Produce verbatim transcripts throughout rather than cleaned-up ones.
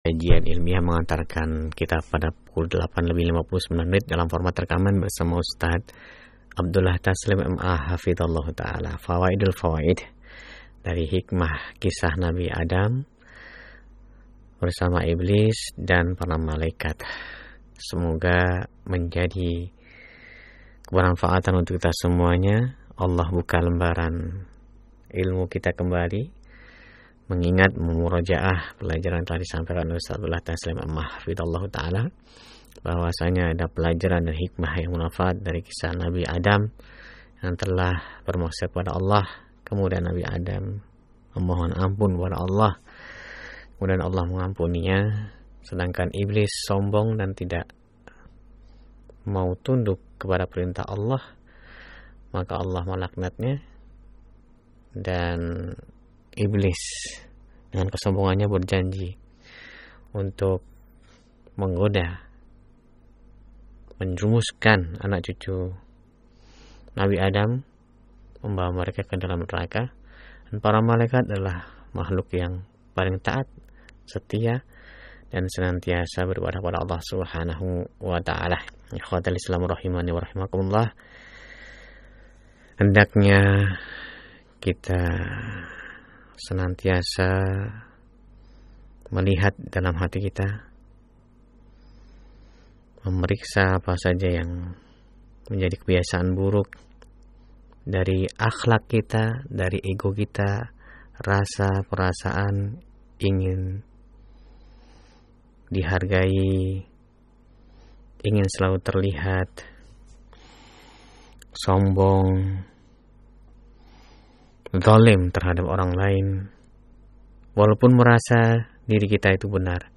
Kajian ilmiah mengantarkan kita pada pukul delapan lebih lima puluh sembilan menit dalam format rekaman bersama Ustaz Abdullah Taslim M A Hafidhullah Ta'ala. Fawaidul Fawaid dari hikmah kisah Nabi Adam bersama iblis dan para malaikat. Semoga menjadi kebermanfaatan untuk kita semuanya. Allah buka lembaran ilmu kita kembali, mengingat memurajaah pelajaran telah disampaikan oleh Ustaz Abdullah Taslim M A Hafidhullah Ta'ala, bahwasanya ada pelajaran dan hikmah yang manfaat dari kisah Nabi Adam yang telah bermaksud kepada Allah. Kemudian Nabi Adam memohon ampun kepada Allah, kemudian Allah mengampuninya, sedangkan iblis sombong dan tidak mau tunduk kepada perintah Allah, maka Allah melaknatnya. Dan iblis dengan kesombongannya berjanji untuk menggoda, menjerumuskan anak cucu Nabi Adam, membawa mereka ke dalam neraka. Dan para malaikat adalah makhluk yang paling taat, setia, dan senantiasa beribadah kepada Allah Subhanahu wa Ta'ala. Ikhwatal Islam rahimani wa rahimakumullah, hendaknya kita senantiasa melihat dalam hati kita, memeriksa apa saja yang menjadi kebiasaan buruk dari akhlak kita, dari ego kita, rasa, perasaan ingin dihargai, ingin selalu terlihat, sombong, zalim terhadap orang lain, walaupun merasa diri kita itu benar.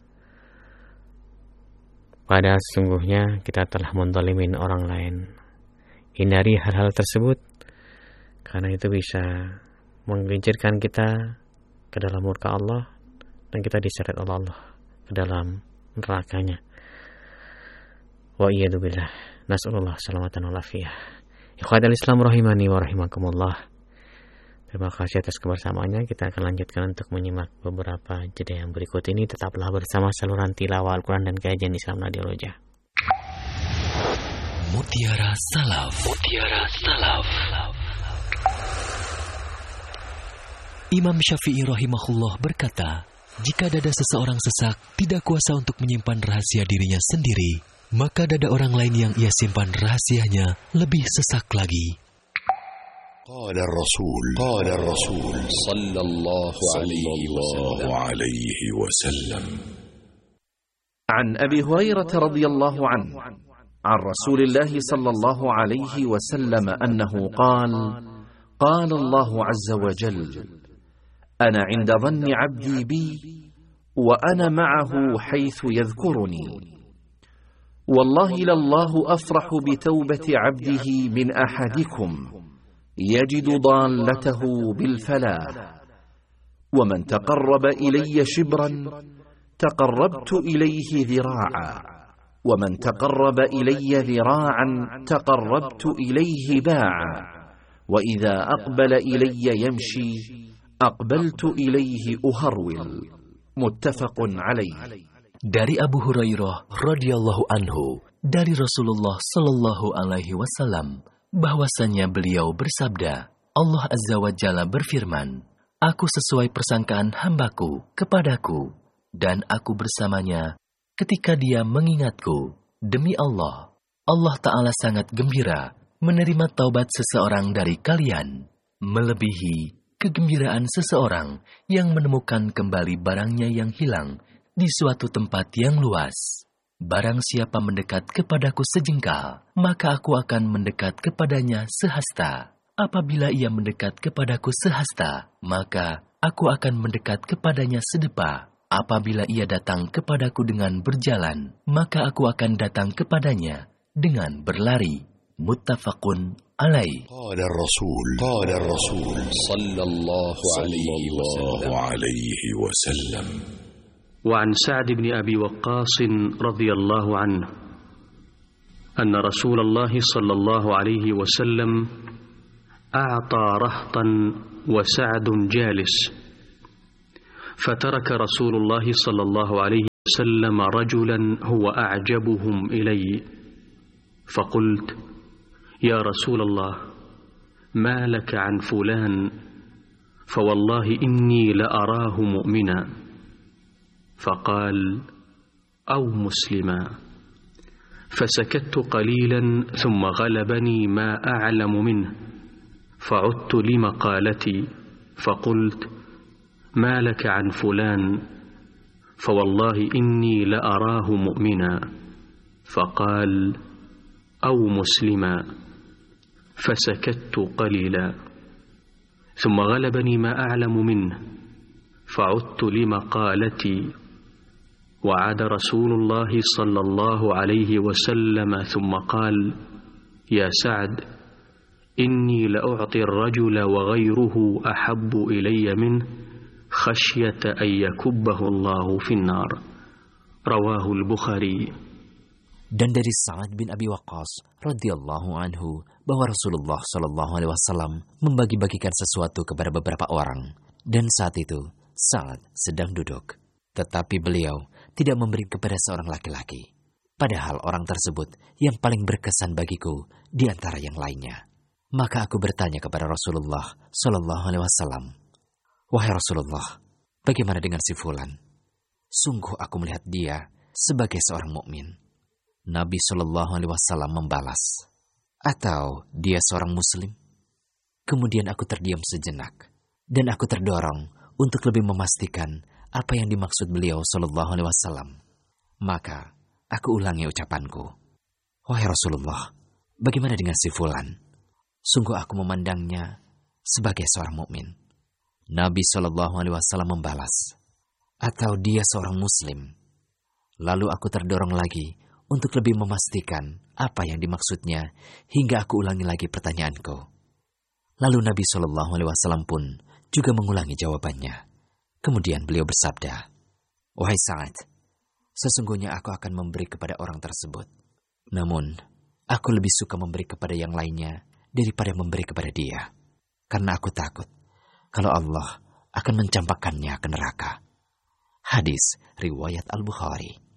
Pada sesungguhnya kita telah menzalimin orang lain. Hindari hal-hal tersebut, karena itu bisa menggelincirkan kita ke dalam murka Allah, dan kita diseret oleh Allah ke dalam nerakanya. Wa iyadu billah. Nas'alullah salamatan wa lafiyah. Ikhwatal Islam rahimani wa rahimakumullah, terima kasih atas kebersamaannya. Kita akan lanjutkan untuk menyimak beberapa jeda yang berikut ini. Tetaplah bersama saluran tilawah Al-Quran dan kajian Islam Radio Roja. Mutiara Salaf. Mutiara Salaf. Imam Syafi'i rahimahullah berkata, jika dada seseorang sesak, tidak kuasa untuk menyimpan rahasia dirinya sendiri, maka dada orang lain yang ia simpan rahasianya lebih sesak lagi. قال الرسول قال الرسول صلى الله عليه وسلم عن أبي هريرة رضي الله عنه عن رسول الله صلى الله عليه وسلم أنه قال قال الله عز وجل أنا عند ظن عبدي بي وأنا معه حيث يذكرني والله لله أفرح بتوبة عبده من أحدكم يجد ضالته بالفلاح ومن تقرب إلي شبرا تقربت إليه ذراعا ومن تقرب إلي ذراعا تقربت إليه باعا وإذا أقبل إلي يمشي أقبلت إليه أهرول متفق عليه. Dari Abu Hurairah radhiyallahu anhu, dari Rasulullah sallallahu alaihi wasallam, bahwasanya beliau bersabda, Allah Azza wa Jalla berfirman, aku sesuai persangkaan hambaku kepadaku, dan aku bersamanya ketika dia mengingatku. Demi Allah, Allah Ta'ala sangat gembira menerima taubat seseorang dari kalian, melebihi kegembiraan seseorang yang menemukan kembali barangnya yang hilang di suatu tempat yang luas. Barang siapa mendekat kepadaku sejengkal, maka aku akan mendekat kepadanya sehasta. Apabila ia mendekat kepadaku sehasta, maka aku akan mendekat kepadanya sedepa. Apabila ia datang kepadaku dengan berjalan, maka aku akan datang kepadanya dengan berlari. Muttafaqun alaih. Qala Rasul Qala Rasul sallallahu alaihi wasallam. وعن سعد بن أبي وقاص رضي الله عنه أن رسول الله صلى الله عليه وسلم أعطى رهطا وسعد جالس فترك رسول الله صلى الله عليه وسلم رجلا هو أعجبهم إلي، فقلت: يا رسول الله، ما لك عن فلان؟ فوالله إني لأراه مؤمنا. فقال: أو مسلما. فسكت قليلا ثم غلبني ما أعلم منه، فعدت لمقالتي فقلت: ما لك عن فلان؟ فوالله إني لأراه مؤمنا. فقال: أو مسلما. فسكت قليلا ثم غلبني ما أعلم منه، فعدت لمقالتي. وعاد رسول الله صلى الله عليه وسلم ثم قال: يا سعد، إني لأعطي الرجل وغيره أحب إلي منه خشية أن يكبه الله في النار. رواه البخاري. Dan dari Sa'ad bin Abi Waqqas radhiyallahu anhu bahwa Rasulullah shallallahu alaihi wasallam membagi-bagikan sesuatu kepada beberapa orang, dan saat itu Sa'ad sedang duduk, tetapi beliau tidak memberi kepada seorang laki-laki, padahal orang tersebut yang paling berkesan bagiku di antara yang lainnya. Maka aku bertanya kepada Rasulullah shallallahu alaihi wasallam, wahai Rasulullah, bagaimana dengan si fulan? Sungguh aku melihat dia sebagai seorang mukmin. Nabi shallallahu alaihi wasallam membalas, atau dia seorang muslim? Kemudian aku terdiam sejenak, dan aku terdorong untuk lebih memastikan apa yang dimaksud beliau shallallahu alaihi wasallam. Maka aku ulangi ucapanku, wahai Rasulullah, bagaimana dengan si fulan? Sungguh aku memandangnya sebagai seorang mukmin. Nabi shallallahu alaihi wasallam membalas, atau dia seorang muslim? Lalu aku terdorong lagi untuk lebih memastikan apa yang dimaksudnya, hingga aku ulangi lagi pertanyaanku. Lalu Nabi shallallahu alaihi wasallam pun juga mengulangi jawabannya. Kemudian beliau bersabda, wahai Sa'ad, sesungguhnya aku akan memberi kepada orang tersebut. Namun, aku lebih suka memberi kepada yang lainnya daripada memberi kepada dia. Karena aku takut kalau Allah akan mencampakkannya ke neraka. Hadis riwayat Al-Bukhari.